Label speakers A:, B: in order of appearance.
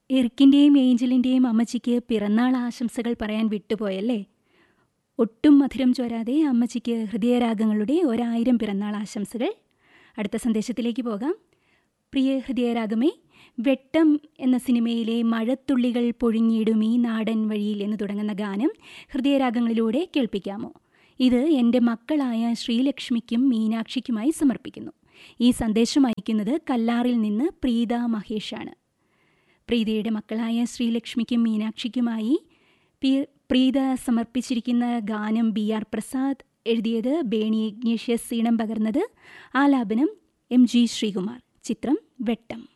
A: എറിക്കിൻ്റെയും ഏഞ്ചലിൻ്റെയും അമ്മച്ചിക്ക് പിറന്നാൾ ആശംസകൾ പറയാൻ വിട്ടുപോയല്ലേ? ഒട്ടും മധുരം ചോരാതെ അമ്മച്ചിക്ക് ഹൃദയരാഗങ്ങളുടെ 1000 പിറന്നാൾ ആശംസകൾ. അടുത്ത സന്ദേശത്തിലേക്ക് പോകാം. പ്രിയ ഹൃദയരാഗമേ, വെട്ടം എന്ന സിനിമയിലെ മഴത്തുള്ളികൾ പൊഴിഞ്ഞിടും ഈ നാടൻ വഴിയിൽ എന്ന് തുടങ്ങുന്ന ഗാനം ഹൃദയരാഗങ്ങളിലൂടെ കേൾപ്പിക്കാമോ? ഇത് എൻ്റെ മക്കളായ ശ്രീലക്ഷ്മിക്കും മീനാക്ഷിക്കുമായി സമർപ്പിക്കുന്നു. ഈ സന്ദേശം അയക്കുന്നത് കല്ലാറിൽ നിന്ന് പ്രീത മഹേഷാണ്. പ്രീതയുടെ മക്കളായ ശ്രീലക്ഷ്മിക്കും മീനാക്ഷിക്കുമായി പ്രീത സമർപ്പിച്ചിരിക്കുന്ന ഗാനം BR പ്രസാദ് എഴുതിയത്, ബേണി ഇഗ്നേഷ്യസ് ഈണം പകർന്നത്, ആലാപനം MG ശ്രീകുമാർ. ചിത്രം വെട്ടം.